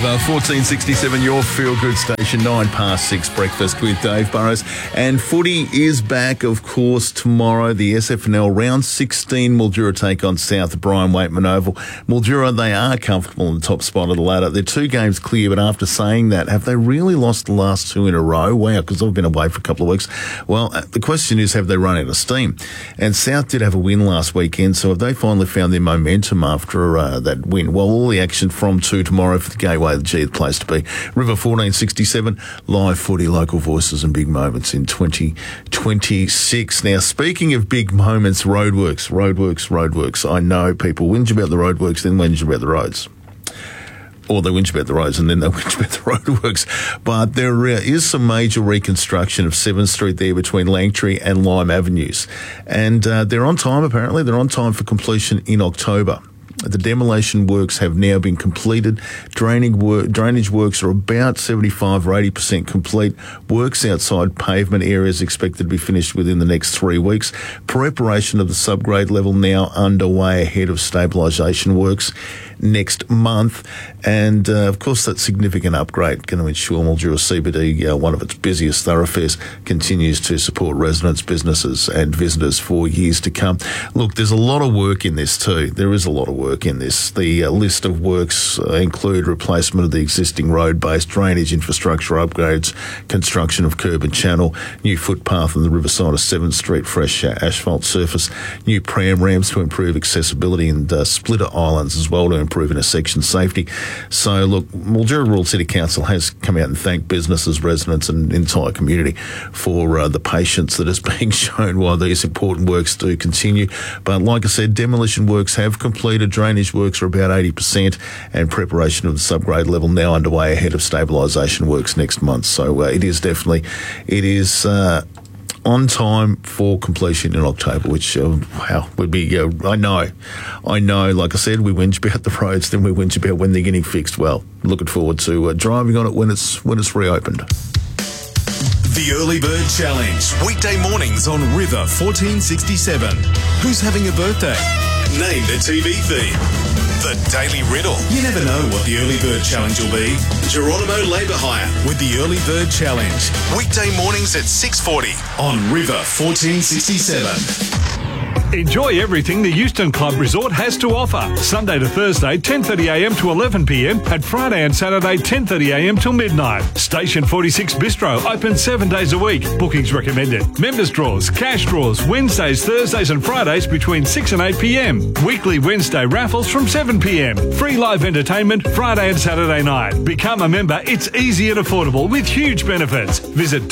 River, 1467, your feel-good station, 6:09, breakfast with Dave Burrows. And footy is back, of course, tomorrow. The SFNL round 16, Mildura take on South Brian Waitman Oval. Mildura, they are comfortable in the top spot of the ladder. They're 2 games clear, but after saying that, have they really lost the last 2 in a row? Wow, because I've been away for a couple of weeks. Well, the question is, have they run out of steam? And South did have a win last weekend, so have they finally found their momentum after that win? Well, all the action from 2 tomorrow for the Gateway, the G, the place to be. River 1467, live footy, local voices and big moments in 2026. Now, speaking of big moments, roadworks. I know people whinge about the roadworks, then whinge about the roads. Or they whinge about the roads and then they whinge about the roadworks. But there is some major reconstruction of 7th Street there between Langtree and Lime Avenues. And they're on time, apparently. They're on time for completion in October. The demolition works have now been completed. Drainage works are about 75 or 80% complete. Works outside pavement areas expected to be finished within the next 3 weeks. Preparation of the subgrade level now underway ahead of stabilisation works next month. And, of course, that significant upgrade going to ensure Mildura CBD, one of its busiest thoroughfares, continues to support residents, businesses and visitors for years to come. Look, there's a lot of work in this too. There is a lot of work in this. The list of works include replacement of the existing road base, drainage infrastructure upgrades, construction of curb and channel, new footpath on the riverside of 7th Street, fresh asphalt surface, new pram ramps to improve accessibility and splitter islands as well to improve intersection safety. So, look, Mildura Rural City Council has come out and thanked businesses, residents and entire community for the patience that is being shown while these important works do continue. But like I said, demolition works have completed, drainage works are about 80% and preparation of the subgrade level now underway ahead of stabilisation works next month. So it is on time for completion in October, which would be, I know, like I said, we whinge about the roads, then we whinge about when they're getting fixed. Well, looking forward to driving on it when it's reopened. The Early Bird Challenge, weekday mornings on River 1467. Who's having a birthday? Name the TV theme. The Daily Riddle. You never know what the Early Bird Challenge will be. Geronimo Labour Hire with the Early Bird Challenge. Weekday mornings at 6:40 on River 1467. Enjoy everything the Euston Club Resort has to offer. Sunday to Thursday, 10:30am to 11pm, and Friday and Saturday, 10:30am till midnight. Station 46 Bistro, open 7 days a week. Bookings recommended. Members draws, cash draws, Wednesdays, Thursdays and Fridays between 6 and 8pm. Weekly Wednesday raffles from 7pm. Free live entertainment Friday and Saturday night. Become a member. It's easy and affordable with huge benefits. Visit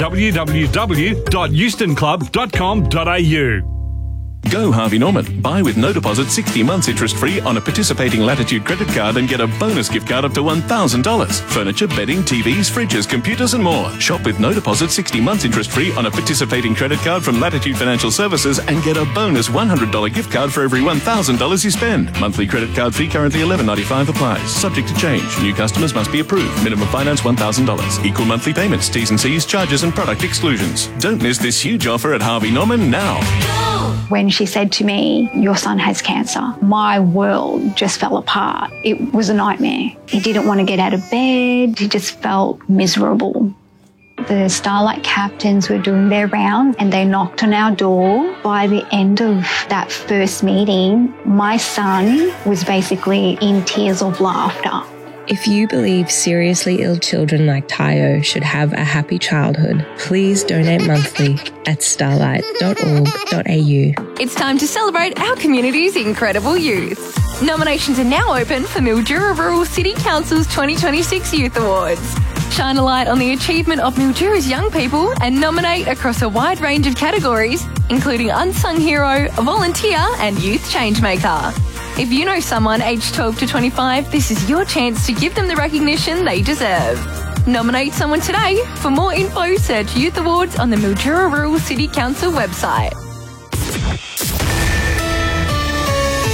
www.eustonclub.com.au. Go Harvey Norman. Buy with no deposit 60 months interest-free on a participating Latitude credit card and get a bonus gift card up to $1,000. Furniture, bedding, TVs, fridges, computers and more. Shop with no deposit 60 months interest-free on a participating credit card from Latitude Financial Services and get a bonus $100 gift card for every $1,000 you spend. Monthly credit card fee currently $11.95 applies. Subject to change. New customers must be approved. Minimum finance $1,000. Equal monthly payments. T's and C's, charges and product exclusions. Don't miss this huge offer at Harvey Norman now. When she said to me, "Your son has cancer," my world just fell apart. It was a nightmare. He didn't want to get out of bed. He just felt miserable. The Starlight captains were doing their rounds and they knocked on our door. By the end of that first meeting, my son was basically in tears of laughter. If you believe seriously ill children like Tayo should have a happy childhood, please donate monthly at starlight.org.au. It's time to celebrate our community's incredible youth. Nominations are now open for Mildura Rural City Council's 2026 Youth Awards. Shine a light on the achievement of Mildura's young people and nominate across a wide range of categories, including Unsung Hero, Volunteer and Youth Changemaker. If you know someone aged 12 to 25, this is your chance to give them the recognition they deserve. Nominate someone today. For more info, search Youth Awards on the Mildura Rural City Council website.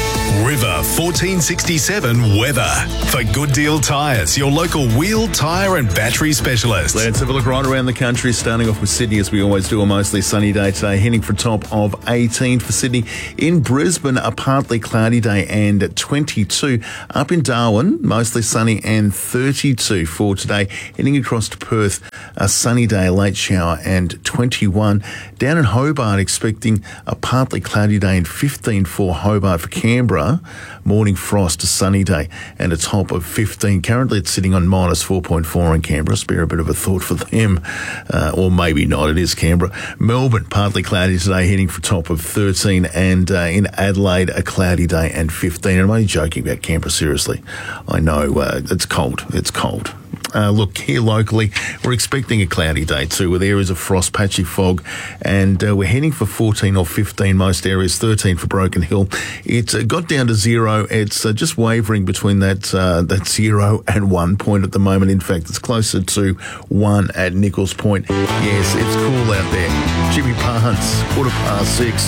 River 1467 weather. For Good Deal Tyres, your local wheel, tyre and battery specialist. Let's have a look right around the country, starting off with Sydney as we always do. A mostly sunny day today, heading for a top of 18 for Sydney. In Brisbane, a partly cloudy day and 22. Up in Darwin, mostly sunny and 32 for today. Heading across to Perth, a sunny day, late shower and 21. Down in Hobart, expecting a partly cloudy day and 15 for Hobart. For Canberra, morning frost, a sunny day and a top of 15. Currently it's sitting on minus 4.4 in Canberra. Spare a bit of a thought for them, or maybe not. It is Canberra. Melbourne, partly cloudy today, heading for a top of 13, and in Adelaide, a cloudy day and 15. I'm only joking about Canberra, seriously. I know it's cold. It's cold. Look, here locally, we're expecting a cloudy day too, with areas of frost, patchy fog, and we're heading for 14 or 15 most areas, 13 for Broken Hill. It's got down to 0. It's just wavering between that 0 and 1 point at the moment. In fact, it's closer to 1 at Nichols Point. Yes, it's cool out there. Jimmy Parhants, 6:15.